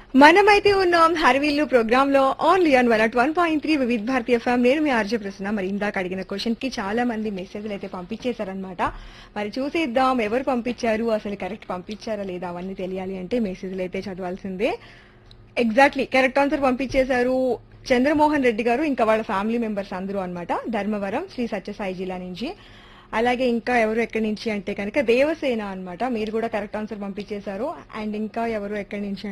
మనమైతే ఉన్నాం హరివిల్లు ప్రోగ్రామ్ లో ఓన్లీ ఆన్ 101.3 వివిధ భారతీయ ఎఫ్ఎం. నేను మీ ఆర్జే ప్రసన్న. మరి ఇందాక అడిగిన క్వశ్చన్ కి చాలా మంది మెసేజ్లు అయితే పంపించేశారనమాట. మరి చూసేద్దాం ఎవరు పంపించారు, అసలు కరెక్ట్ పంపించారా లేదా అవన్నీ తెలియాలి అంటే మెసేజ్లు అయితే చదవాల్సిందే. ఎగ్జాక్ట్లీ కరెక్ట్ ఆన్సర్ పంపించేశారు చంద్రమోహన్ రెడ్డి గారు, ఇంకా వాళ్ళ ఫ్యామిలీ మెంబర్స్ అందరూ అన్నమాట. ధర్మవరం శ్రీ సత్యసాయి జిల్లా నుంచి. అలాగే ఇంకా ఎవరు ఎక్కడి నుంచి అంటే కనుక దేవసేన అన్నమాట. మీరు కూడా కరెక్ట్ ఆన్సర్ పంపించేశారు. అండ్ ఇంకా ఎవరు ఎక్కడి నుంచి